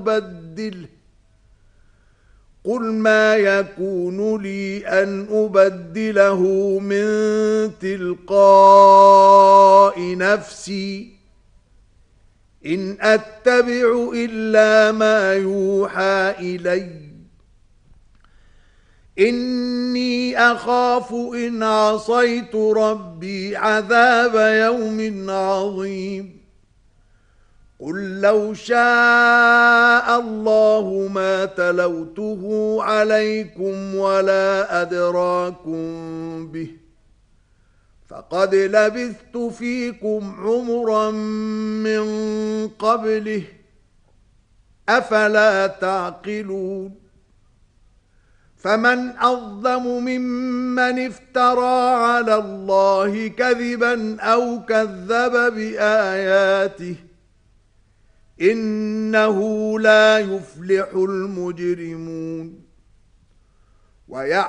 أبدله قل ما يكون لي أن أبدله من تلقاء نفسي إن أتبع إلا ما يوحى إلي إني أخاف إن عصيت ربي عذاب يوم عظيم قل لو شاء الله ما تلوته عليكم ولا أدراكم به فقد لبثت فيكم عمرا من قبله أفلا تعقلون فمن أظلم ممن افترى على الله كذبا أو كذب بآياته إنه لا يفلح المجرمون